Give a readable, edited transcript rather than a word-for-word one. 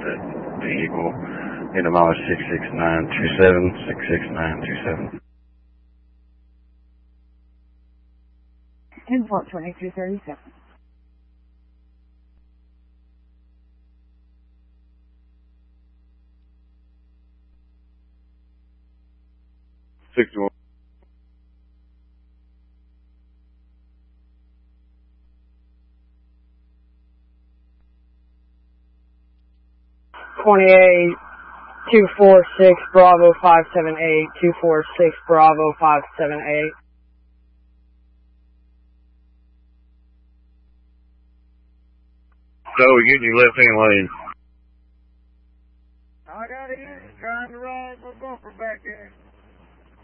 that vehicle in mileage 66927, 66927. Import 2237. $61. 246 Bravo 578, 246 Bravo 578. So we get in your left hand lane. I got it. Trying to ride my bumper back there.